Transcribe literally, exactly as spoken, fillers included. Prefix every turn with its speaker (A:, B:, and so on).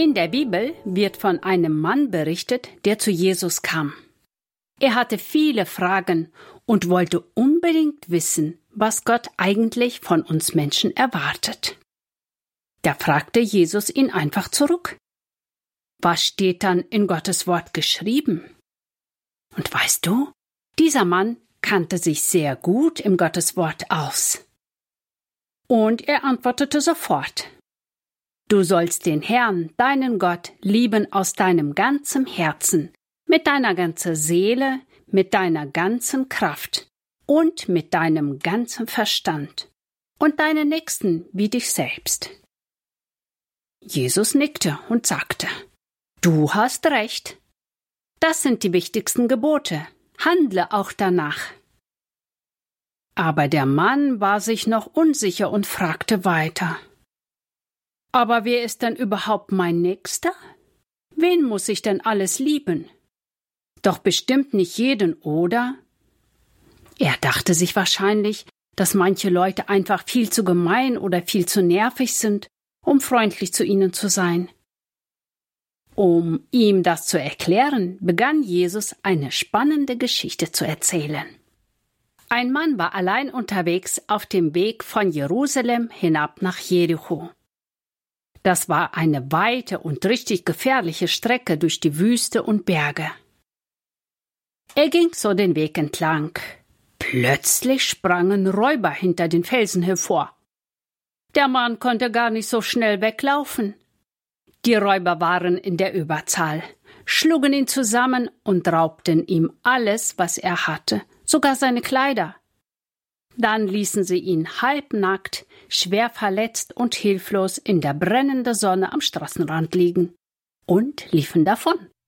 A: In der Bibel wird von einem Mann berichtet, der zu Jesus kam. Er hatte viele Fragen und wollte unbedingt wissen, was Gott eigentlich von uns Menschen erwartet. Da fragte Jesus ihn einfach zurück: Was steht dann in Gottes Wort geschrieben? Und weißt du, dieser Mann kannte sich sehr gut im Gottes Wort aus. Und er antwortete sofort: Du sollst den Herrn, deinen Gott, lieben aus deinem ganzen Herzen, mit deiner ganzen Seele, mit deiner ganzen Kraft und mit deinem ganzen Verstand und deinen Nächsten wie dich selbst. Jesus nickte und sagte: Du hast recht. Das sind die wichtigsten Gebote. Handle auch danach. Aber der Mann war sich noch unsicher und fragte weiter: Aber wer ist denn überhaupt mein Nächster? Wen muss ich denn alles lieben? Doch bestimmt nicht jeden, oder? Er dachte sich wahrscheinlich, dass manche Leute einfach viel zu gemein oder viel zu nervig sind, um freundlich zu ihnen zu sein. Um ihm das zu erklären, begann Jesus eine spannende Geschichte zu erzählen. Ein Mann war allein unterwegs auf dem Weg von Jerusalem hinab nach Jericho. Das war eine weite und richtig gefährliche Strecke durch die Wüste und Berge. Er ging so den Weg entlang. Plötzlich sprangen Räuber hinter den Felsen hervor. Der Mann konnte gar nicht so schnell weglaufen. Die Räuber waren in der Überzahl, schlugen ihn zusammen und raubten ihm alles, was er hatte, sogar seine Kleider. Dann ließen sie ihn halbnackt, schwer verletzt und hilflos in der brennenden Sonne am Straßenrand liegen und liefen davon.